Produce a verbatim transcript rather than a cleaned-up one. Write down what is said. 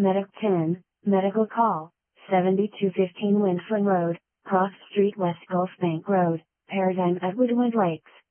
Medic ten, Medical Call, seventy-two fifteen Windfern Road, Cross Street West Gulf Bank Road, Paradigm at Woodland Lakes.